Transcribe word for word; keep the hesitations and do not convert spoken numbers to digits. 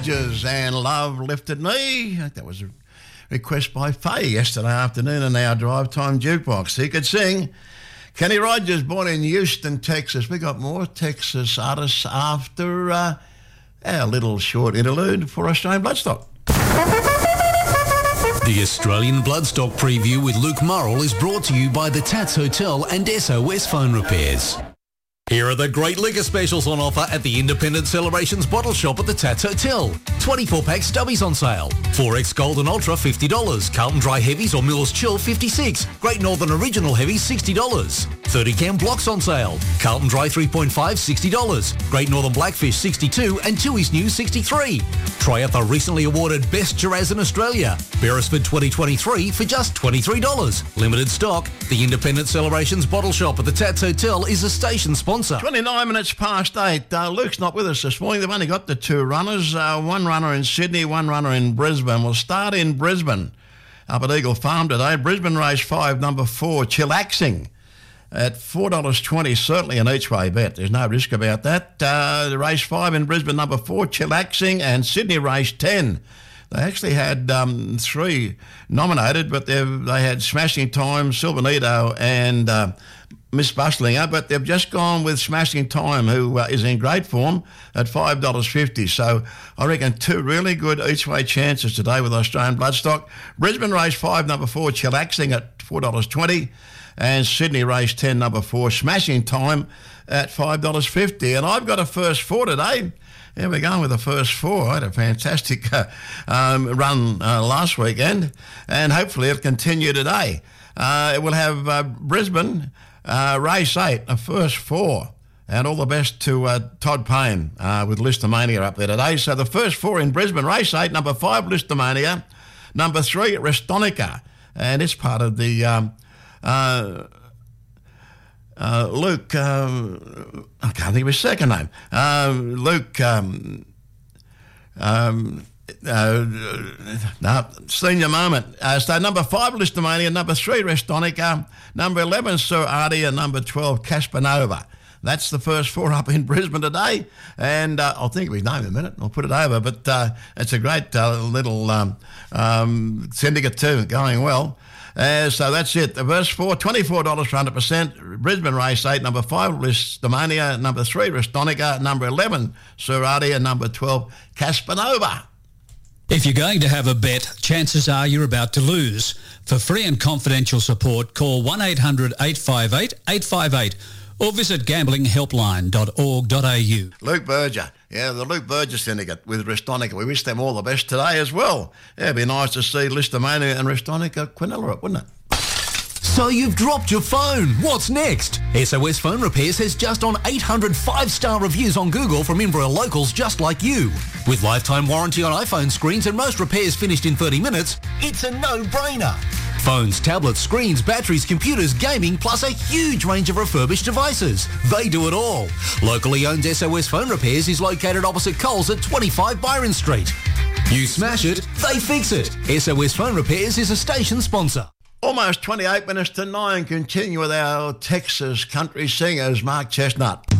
Rogers and Love Lifted Me. That was a request by Faye yesterday afternoon in our drive time jukebox. He could sing. Kenny Rogers, born in Houston, Texas. We got more Texas artists after uh, our little short interlude for Australian Bloodstock. The Australian Bloodstock preview with Luke Murrell is brought to you by the Tats Hotel and S O S Phone Repairs. Here are the great liquor specials on offer at the Independent Celebrations Bottle Shop at the Tats Hotel. twenty-four pack stubbies on sale. four X Golden Ultra, fifty dollars. Carlton Dry Heavies or Mills Chill, fifty-six dollars. Great Northern Original Heavies, sixty dollars. thirty can blocks on sale. Carlton Dry three point five, sixty dollars. Great Northern Blackfish, sixty-two dollars. And Tooheys New, sixty-three dollars. Try out the recently awarded Best Shiraz in Australia. Beresford twenty twenty-three for just twenty-three dollars. Limited stock. The Independent Celebrations Bottle Shop at the Tats Hotel is a station sponsor. twenty-nine minutes past eight. Uh, Luke's not with us this morning. They've only got the two runners. Uh, one runner in Sydney, one runner in Brisbane. We'll start in Brisbane, up at Eagle Farm today. Brisbane race five, number four, Chillaxing, at four dollars twenty, certainly an each-way bet. There's no risk about that. Uh, the race five in Brisbane, number four, Chillaxing, and Sydney race ten. They actually had um, three nominated, but they they had Smashing Time, Silvanito, and uh, Miss Bustlinger, but they've just gone with Smashing Time, who uh, is in great form at five dollars fifty. So I reckon two really good each-way chances today with Australian Bloodstock. Brisbane race five, number four, Chillaxing at four dollars twenty, and Sydney race ten, number four, Smashing Time at five dollars fifty. And I've got a first four today. Yeah, we're going with the first four. I had a fantastic uh, um, run uh, last weekend, and hopefully it'll continue today. Uh, it will have uh, Brisbane, uh, race eight, a first four, and all the best to uh, Todd Payne uh, with Listomania up there today. So the first four in Brisbane, race eight, number five, Listomania, number three, Restonica, and it's part of the... Um, uh, Uh, Luke, uh, I can't think of his second name. Uh, Luke, um, um, uh, no, senior moment. Uh, so number five, Listomania, number three, Restonica, number eleven, Sir Artie, and number twelve, Caspanova. That's the first four up in Brisbane today, and uh, I'll think of his name in a minute. I'll put it over, but uh, it's a great uh, little um, um, syndicate too, going well. Uh, so that's it. The verse four, twenty-four dollars for one hundred percent. Brisbane race eight, number five, Listomania, number three, Restonica, number eleven, Sir Artie, and number twelve, Caspanova. If you're going to have a bet, chances are you're about to lose. For free and confidential support, call one eight hundred eight five eight eight five eight or visit gambling helpline dot org dot a u. Luke Berger. Yeah, the Luke Berger Syndicate with Restonica. We wish them all the best today as well. Yeah, it'd be nice to see Listomania and Restonica Quinella up, wouldn't it? So you've dropped your phone. What's next? S O S Phone Repairs has just on eight hundred five-star reviews on Google from Inverell locals just like you. With lifetime warranty on iPhone screens and most repairs finished in thirty minutes, it's a no-brainer. Phones, tablets, screens, batteries, computers, gaming, plus a huge range of refurbished devices. They do it all. Locally owned S O S Phone Repairs is located opposite Coles at twenty-five Byron Street. You smash it, they fix it. S O S Phone Repairs is a station sponsor. Almost twenty-eight minutes to nine. Continue with our Texas country singers, Mark Chestnut.